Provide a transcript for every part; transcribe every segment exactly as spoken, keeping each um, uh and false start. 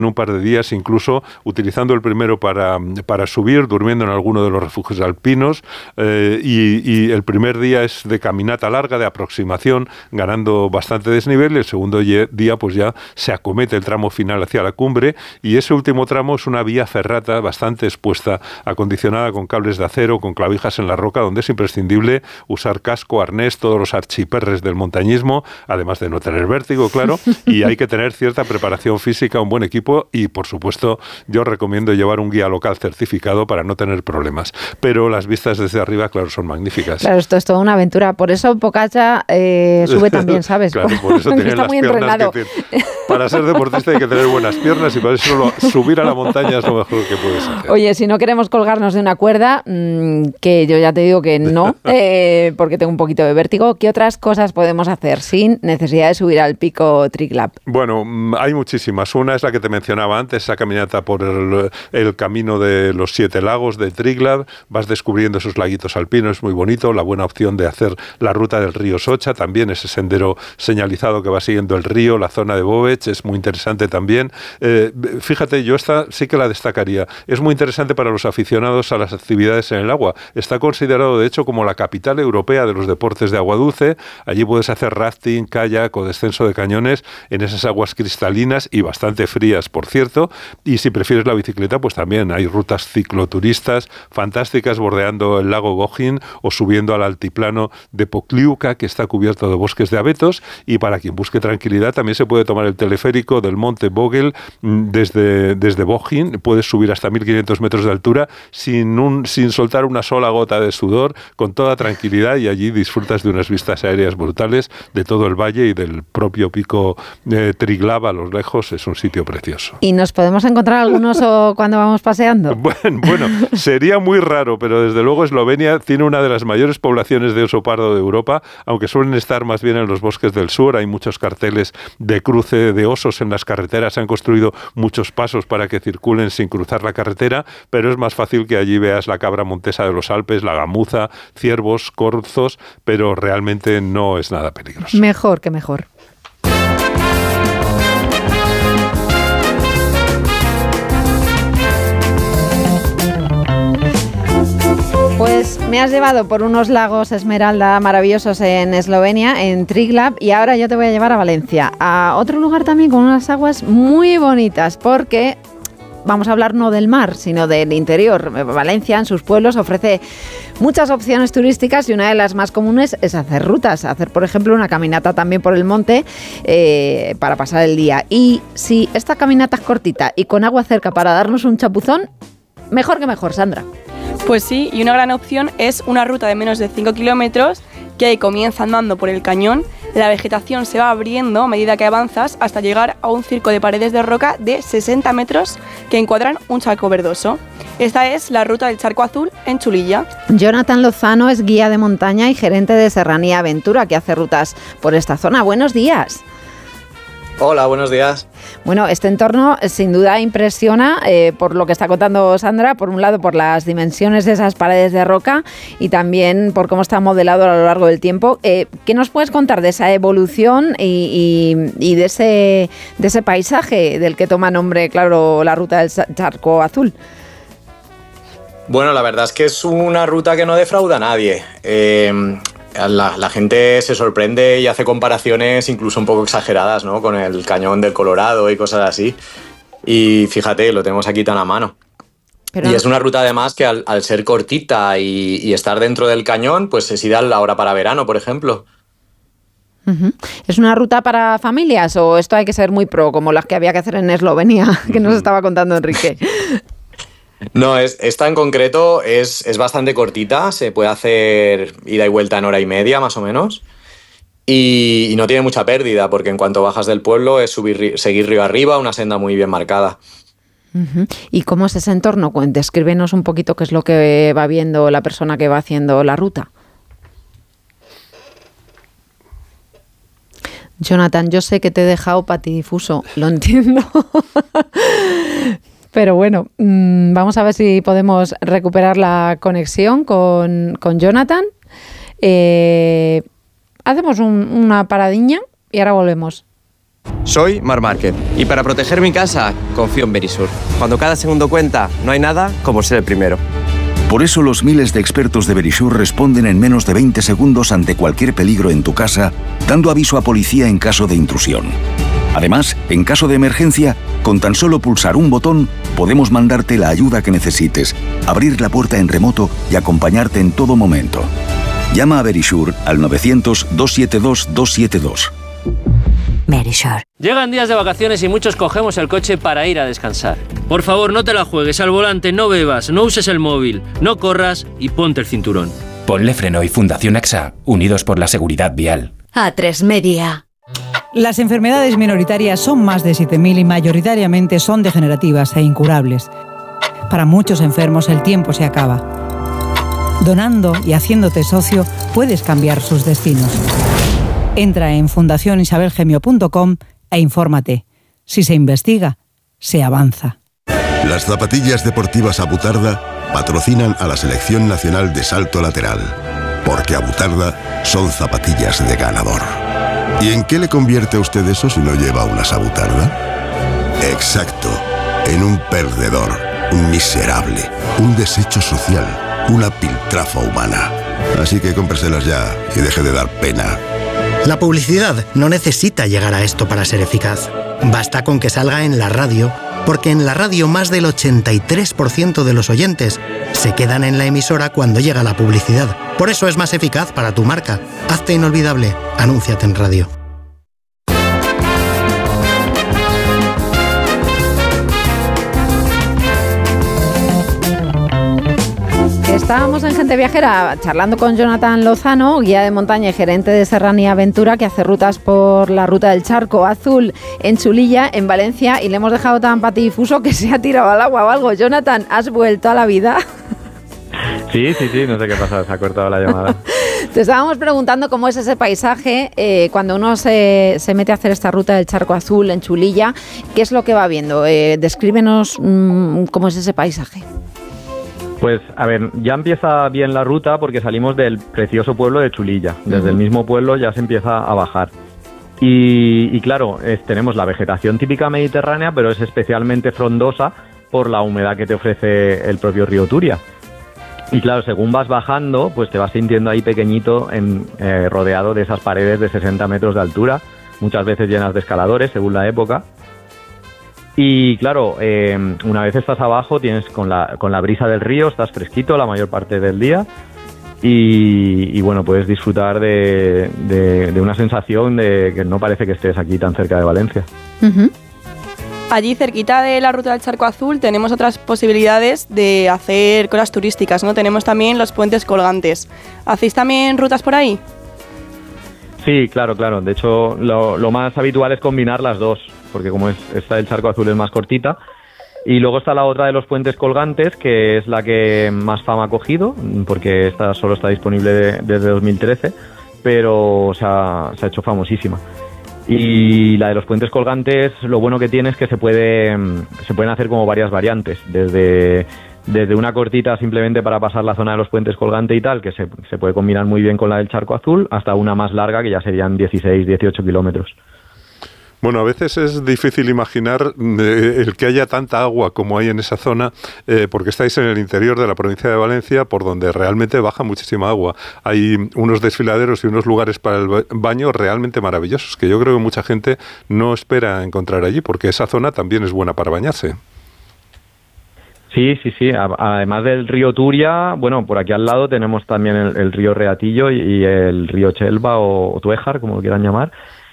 en un par de días, incluso utilizando el primero para, para subir, durmiendo en alguno de los refugios alpinos, eh, y, y el primer día es de caminata larga, de aproximación, ganando bastante desnivel, y el segundo día pues ya se acomete el tramo final hacia la cumbre, y ese último tramo es una vía ferrata bastante expuesta, acondicionada con cables de acero, con clavijas en la roca, donde es imprescindible usar casco, arnés, todos los archiperres del montañismo, además de no tener vértigo, claro, y hay que tener cierta preparación física, un buen equipo, y por supuesto yo recomiendo llevar un guía local certificado para no tener problemas. Pero las vistas desde arriba, claro, son magníficas. Claro, esto es toda una aventura, por eso Pogačar eh, sube también, ¿sabes? Claro, por eso tiene las piernas que tiene. Para ser deportista hay que tener buenas piernas, y para eso lo, subir a la montaña es lo mejor que puedes hacer. Oye, si no queremos colgarnos de una cuerda, mmm, que yo ya te digo que no, eh, porque tengo un poquito de vértigo, ¿qué otras cosas podemos hacer sin necesidad de subir al pico Triglav? Bueno, hay muchísimas. Una es la que te mencionaba antes, esa caminata por el, el camino de los siete lagos de Triglav. Vas descubriendo esos laguitos alpinos, es muy bonito. La buena opción de hacer la ruta del río Socha, también ese sendero señalizado que va siguiendo el río, la zona de Bovec, es muy interesante también. Eh, fíjate, yo esta sí que la destacaría. Es muy interesante para los aficionados a las actividades en el agua. Está considerado, de hecho, como la capital europea de los deportes de agua dulce. Allí puedes hacer rafting, kayak o descenso de cañones en esas aguas cristalinas y bastante frías, por cierto. Y si prefieres la bicicleta, pues también hay rutas cicloturistas fantásticas bordeando el lago Bohin o subiendo al altiplano de Pokliuka, que está cubierto de bosques de abetos. Y para quien busque tranquilidad, también se puede tomar el teleférico del monte Vogel desde, desde Bohin. Puedes subir hasta mil quinientos metros de altura sin, un, sin soltar una sola gota de sudor, con toda tranquilidad, y allí disfrutas de unas vistas aéreas brutales de todo el valle y del propio pico eh, Triglav a lo lejos. Es un sitio precioso. ¿Y nos podemos encontrar algunos o cuando vamos paseando? Bueno, bueno, sería muy raro, pero desde luego Eslovenia tiene una de las mayores poblaciones de oso pardo de Europa, aunque suelen estar más bien en los bosques del sur. Hay muchos carteles de cruce de osos en las carreteras, se han construido muchos pasos para que circulen sin cruzar la carretera, pero es más fácil que allí veas la cabra montesa de los Alpes, la gamuza, ciervos, corzos, pero realmente no es nada peligroso. Mejor que mejor. Pues me has llevado por unos lagos esmeralda maravillosos en Eslovenia, en Triglav, y ahora yo te voy a llevar a Valencia, a otro lugar también con unas aguas muy bonitas, porque vamos a hablar no del mar, sino del interior. Valencia, en sus pueblos, ofrece muchas opciones turísticas, y una de las más comunes es hacer rutas, hacer, por ejemplo, una caminata también por el monte eh, para pasar el día. Y si esta caminata es cortita y con agua cerca para darnos un chapuzón, mejor que mejor, Sandra. Pues sí, y una gran opción es una ruta de menos de cinco kilómetros que ahí comienza andando por el cañón. La vegetación se va abriendo a medida que avanzas hasta llegar a un circo de paredes de roca de sesenta metros que encuadran un charco verdoso. Esta es la ruta del Charco Azul en Chulilla. Jonathan Lozano es guía de montaña y gerente de Serranía Aventura, que hace rutas por esta zona. Buenos días. Hola, buenos días. Bueno, este entorno sin duda impresiona eh, por lo que está contando Sandra, por un lado por las dimensiones de esas paredes de roca y también por cómo está modelado a lo largo del tiempo. Eh, ¿Qué nos puedes contar de esa evolución y, y, y de, ese, de ese paisaje del que toma nombre, claro, la ruta del Charco Azul? Bueno, la verdad es que es una ruta que no defrauda a nadie. Eh, La, la gente se sorprende y hace comparaciones incluso un poco exageradas, ¿no? Con el cañón del Colorado y cosas así. Y fíjate, lo tenemos aquí tan a mano. Pero... Y es una ruta además que al, al ser cortita y, y estar dentro del cañón, pues es ideal ahora para verano, por ejemplo. Uh-huh. ¿Es una ruta para familias o esto hay que ser muy pro, como las que había que hacer en Eslovenia, que nos estaba contando Enrique? No, es, esta en concreto es, es bastante cortita, se puede hacer ida y vuelta en hora y media más o menos, y, y no tiene mucha pérdida porque en cuanto bajas del pueblo es subir, seguir río arriba, una senda muy bien marcada. Uh-huh. ¿Y cómo es ese entorno? Descríbenos un poquito qué es lo que va viendo la persona que va haciendo la ruta. Jonathan, yo sé que te he dejado patidifuso, lo entiendo. Pero bueno, mmm, vamos a ver si podemos recuperar la conexión con, con Jonathan. Eh, hacemos un, una paradiña y ahora volvemos. Soy Mar Márquez y para proteger mi casa confío en Verisur. Cuando cada segundo cuenta, no hay nada como ser el primero. Por eso los miles de expertos de Verisur responden en menos de veinte segundos ante cualquier peligro en tu casa, dando aviso a policía en caso de intrusión. Además, en caso de emergencia, con tan solo pulsar un botón, podemos mandarte la ayuda que necesites, abrir la puerta en remoto y acompañarte en todo momento. Llama a Verisur al novecientos, doscientos setenta y dos, doscientos setenta y dos. Verisur. Llegan días de vacaciones y muchos cogemos el coche para ir a descansar. Por favor, no te la juegues al volante, no bebas, no uses el móvil, no corras y ponte el cinturón. Ponle Freno y Fundación A X A, unidos por la seguridad vial. A tres Media. Las enfermedades minoritarias son más de siete mil y mayoritariamente son degenerativas e incurables. Para muchos enfermos el tiempo se acaba. Donando y haciéndote socio puedes cambiar sus destinos. Entra en fundación isabel gemio punto com e infórmate. Si se investiga, se avanza. Las zapatillas deportivas Abutarda patrocinan a la Selección Nacional de Salto Lateral, porque Abutarda son zapatillas de ganador. ¿Y en qué le convierte a usted eso si no lleva unas Abutarda? Exacto, en un perdedor, un miserable, un desecho social, una piltrafa humana. Así que cómpreselas ya y deje de dar pena. La publicidad no necesita llegar a esto para ser eficaz. Basta con que salga en la radio, porque en la radio más del ochenta y tres por ciento de los oyentes se quedan en la emisora cuando llega la publicidad. Por eso es más eficaz para tu marca. Hazte inolvidable. Anúnciate en radio. Estábamos en Gente Viajera charlando con Jonathan Lozano, guía de montaña y gerente de Serranía Aventura, que hace rutas por la ruta del Charco Azul en Chulilla, en Valencia, y le hemos dejado tan patidifuso que se ha tirado al agua o algo. Jonathan, ¿has vuelto a la vida? Sí, sí, sí, no sé qué pasa, se ha cortado la llamada. Te estábamos preguntando cómo es ese paisaje eh, cuando uno se, se mete a hacer esta ruta del Charco Azul en Chulilla. ¿Qué es lo que va viendo? Eh, descríbenos mmm, cómo es ese paisaje. Pues, a ver, ya empieza bien la ruta porque salimos del precioso pueblo de Chulilla. Desde uh-huh. el mismo pueblo ya se empieza a bajar. Y, y claro, es, tenemos la vegetación típica mediterránea, pero es especialmente frondosa por la humedad que te ofrece el propio río Turia. Y claro, según vas bajando, pues te vas sintiendo ahí pequeñito, en, eh, rodeado de esas paredes de sesenta metros de altura, muchas veces llenas de escaladores, según la época. Y claro, eh, una vez estás abajo, tienes con la, con la brisa del río, estás fresquito la mayor parte del día y, y bueno, puedes disfrutar de, de, de una sensación de que no parece que estés aquí tan cerca de Valencia. Uh-huh. Allí, cerquita de la ruta del Charco Azul, tenemos otras posibilidades de hacer cosas turísticas, ¿no? Tenemos también los puentes colgantes. ¿Hacéis también rutas por ahí? Sí, claro, claro. De hecho, lo, lo más habitual es combinar las dos, porque como es, esta del Charco Azul es más cortita. Y luego está la otra de los puentes colgantes, que es la que más fama ha cogido, porque esta solo está disponible de, desde dos mil trece, pero se ha, se ha hecho famosísima. Y la de los puentes colgantes, lo bueno que tiene es que se puede se pueden hacer como varias variantes, desde... Desde una cortita simplemente para pasar la zona de los puentes colgante y tal, que se, se puede combinar muy bien con la del Charco Azul, hasta una más larga que ya serían dieciséis, dieciocho kilómetros. Bueno, a veces es difícil imaginar eh, el que haya tanta agua como hay en esa zona, eh, porque estáis en el interior de la provincia de Valencia, por donde realmente baja muchísima agua. Hay unos desfiladeros y unos lugares para el baño realmente maravillosos, que yo creo que mucha gente no espera encontrar allí, porque esa zona también es buena para bañarse. Sí, sí, sí. Además del río Turia, bueno, por aquí al lado tenemos también el, el río Reatillo y, y el río Chelva o, o Tuéjar, como lo quieran llamar.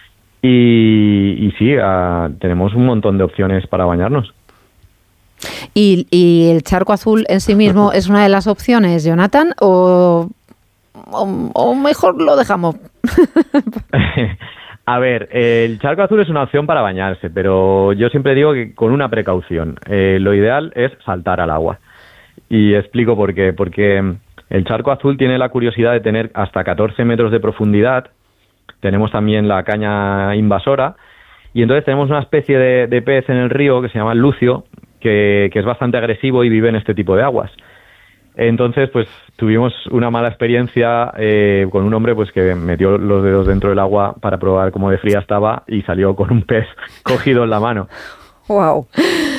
Y, y sí, uh, tenemos un montón de opciones para bañarnos. ¿Y, y el Charco Azul en sí mismo es una de las opciones, Jonathan? ¿O, o, o mejor lo dejamos? A ver, eh, el Charco Azul es una opción para bañarse, pero yo siempre digo que con una precaución. Eh, lo ideal es saltar al agua. Y explico por qué. Porque el Charco Azul tiene la curiosidad de tener hasta catorce metros de profundidad. Tenemos también la caña invasora. Y entonces tenemos una especie de, de pez en el río que se llama el lucio, que, que es bastante agresivo y vive en este tipo de aguas. Entonces, pues tuvimos una mala experiencia eh, con un hombre pues que metió los dedos dentro del agua para probar cómo de fría estaba y salió con un pez cogido en la mano. Wow.